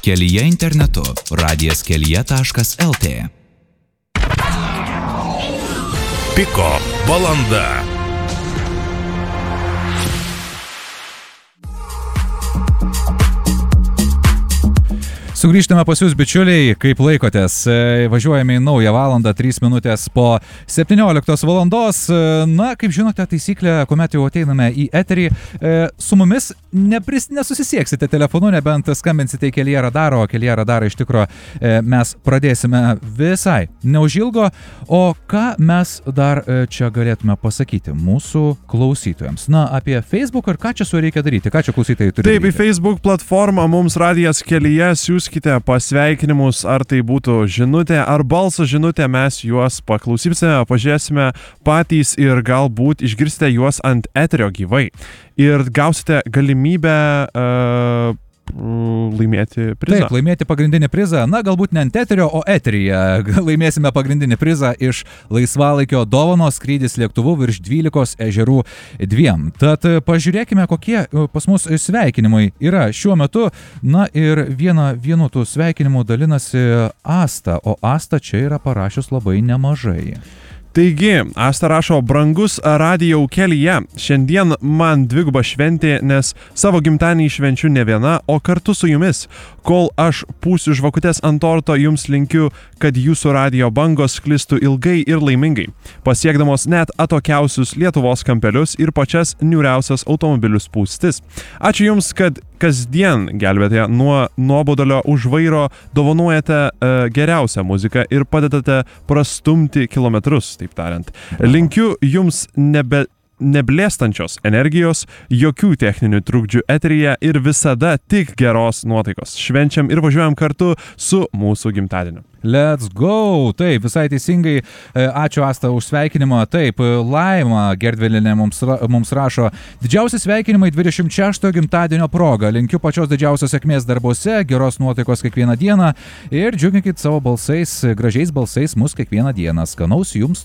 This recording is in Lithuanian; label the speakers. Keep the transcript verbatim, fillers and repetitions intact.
Speaker 1: Kelyje internetu radijas kelyje taškas lt.
Speaker 2: Piko valanda.
Speaker 3: Sugrįžtame pas jūs, bičiuliai, kaip laikotės. Važiuojame į naują valandą, trys minutės po septynioliktos valandos. Na, kaip žinote, taisyklė, kuomet jau ateiname į eterį, su mumis nepris, nesusisieksite telefonu, nebent skambinsite į Kelyje radarą, o Kelyje radarą iš tikro mes pradėsime visai neužilgo. O ką mes dar čia galėtume pasakyti mūsų klausytojams? Na, apie Facebook ir ką čia su juo reikia daryti? Ką čia klausytojai turi
Speaker 4: Taip,
Speaker 3: daryti?
Speaker 4: į Facebook platformą mums radijas Kelyje siūs pasveikinimus, ar tai būtų žinutė ar balso žinutė, mes juos paklausysime, pažiūrėsime patys ir galbūt išgirsite juos ant eterio gyvai. Ir gausite galimybę uh, laimėti prizą.
Speaker 3: Taip, laimėti pagrindinį prizą, na galbūt ne ant eterio, o eteryje. Laimėsime pagrindinį prizą iš laisvalaikio dovanos skrydis lėktuvu virš dvylikos ežerų dviem. Tad pažiūrėkime, kokie pas mus sveikinimai yra šiuo metu. Na ir vieną vienu tų sveikinimų dalinasi Asta, o Asta čia yra parašius labai nemažai.
Speaker 4: Taigi, Asta rašo, brangus radijau Kelyje, šiandien man dviguba šventė, nes savo gimtadienį švenčiu ne viena, o kartu su jumis. Kol aš pūsiu žvakutes ant torto, jums linkiu, kad jūsų radijo bangos sklistų ilgai ir laimingai, pasiekdamos net atokiausius Lietuvos kampelius ir pačias niūriausias automobilių spūstis. Ačiū jums, kad kasdien gelbėte nuo nuobodulio už vairo, dovanojate uh, geriausią muziką ir padedate prastumti kilometrus, taip tariant. Linkiu jums nebe, neblėstančios energijos, jokių techninių trukdžių eteryje ir visada tik geros nuotaikos. Švenčiam ir važiuojam kartu su mūsų gimtadieniu.
Speaker 3: Let's go! Taip, visai teisingai. Ačiū Asta už sveikinimą. Taip, Laima Gerdvilinė mums, mums rašo, didžiausi sveikinimai dvidešimt šeštojo gimtadienio proga. Linkiu pačios didžiausios sėkmės darbuose, geros nuotaikos kiekvieną dieną ir džiuginkit savo balsais, gražiais balsais mus kiekvieną dieną. Skanaus jums